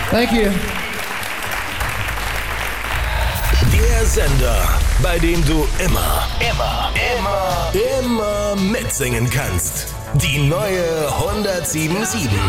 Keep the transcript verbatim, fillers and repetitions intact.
Thank you. Der Sender, bei dem du immer, immer, immer, immer mitsingen kannst. Die neue hundertsieben Komma sieben.